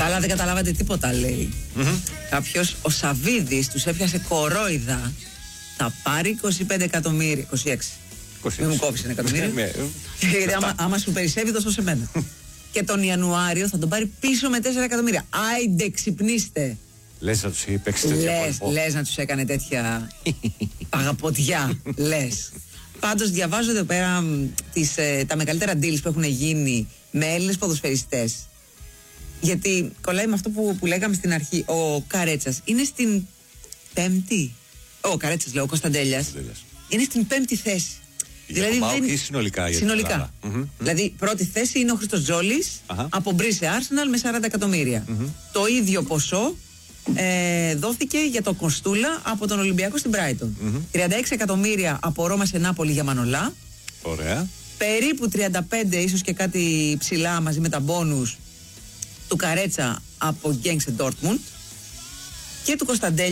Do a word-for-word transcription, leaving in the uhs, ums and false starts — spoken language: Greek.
Αλλά δεν καταλάβατε τίποτα, λέει. Mm-hmm. Κάποιος, ο Σαβίδης, τους έπιασε κορόιδα. Θα πάρει είκοσι πέντε εκατομμύρια. είκοσι έξι. είκοσι έξι. Μην μου κόψει ένα εκατομμύριο. Γιατί άμα, άμα σου περισσεύει, δώσω σε μένα. Και τον Ιανουάριο θα τον πάρει πίσω με τέσσερα εκατομμύρια. Άιντε, ξυπνήστε. Λες να τους παίξει τέτοια Λες, λες να τους έκανε τέτοια παγαποτιά. Λες. Πάντως διαβάζω εδώ πέρα τις, ε, τα μεγαλύτερα deals που έχουν γίνει με Έλληνες ποδοσφαιριστές. Γιατί κολλάει με αυτό που, που λέγαμε στην αρχή. Ο Καρέτσας είναι στην πέμπτη. Ο Καρέτσας λέω, ο Κωνσταντέλιας. Είναι στην πέμπτη θέση. Για δηλαδή δεν... ή συνολικά. Συνολικά. Mm-hmm. Δηλαδή πρώτη θέση είναι ο Χρήστος Τζόλης uh-huh. από Μπρι σε Arsenal με σαράντα εκατομμύρια. Mm-hmm. Το ίδιο ποσό ε, δόθηκε για το Κοστούλα από τον Ολυμπιακό στην Brighton. Mm-hmm. τριάντα έξι εκατομμύρια από Ρώμα σε Νάπολη για Μανολά. Ωραία. Περίπου τριάντα πέντε ίσως και κάτι ψηλά μαζί με τα μπόνους του Καρέτσα από Γκένγκ σε Ντόρτμουντ και του Κωνσταντέλια